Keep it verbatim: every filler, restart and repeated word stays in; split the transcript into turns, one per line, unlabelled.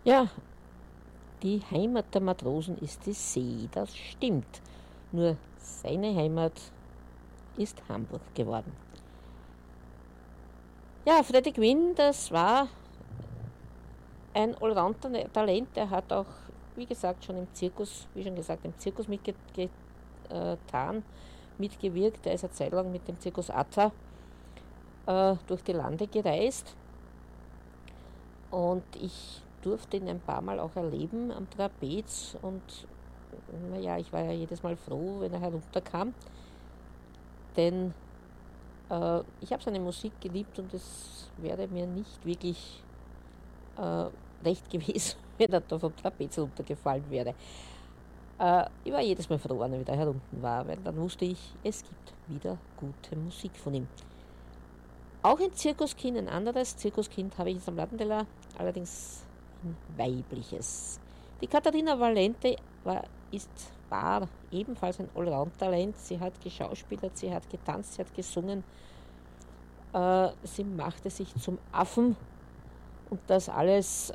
Ja, die Heimat der Matrosen ist die See, das stimmt. Nur seine Heimat ist Hamburg geworden. Ja, Freddie Quinn, das war ein Allround-Talent. Der hat auch, wie gesagt, schon im Zirkus, wie schon gesagt, im Zirkus mitgetan, mitgewirkt. Er ist eine Zeit lang mit dem Zirkus Atta äh, durch die Lande gereist. Und ich durfte ihn ein paar Mal auch erleben am Trapez. Und naja, ich war ja jedes Mal froh, wenn er herunterkam. Denn äh, ich habe seine Musik geliebt und es wäre mir nicht wirklich äh, recht gewesen, wenn er da vom Trapez runtergefallen wäre. Äh, ich war jedes Mal froh, wenn er wieder herunten war, weil dann wusste ich, es gibt wieder gute Musik von ihm. Auch ein Zirkuskind, ein anderes Zirkuskind habe ich jetzt am Lattenteller, allerdings ein weibliches. Die Katharina Valente war, ist, war ebenfalls ein Allround-Talent. Sie hat geschauspielert, sie hat getanzt, sie hat gesungen. Äh, sie machte sich zum Affen und das alles